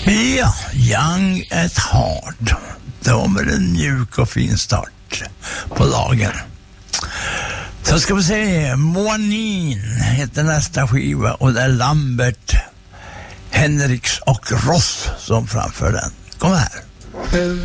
Ja, Young at Heart. Det var en mjuk och fin start på dagen. Så ska vi se, Moanin heter nästa skiva och det är Lambert, Henriks och Ross som framför den. Kom här.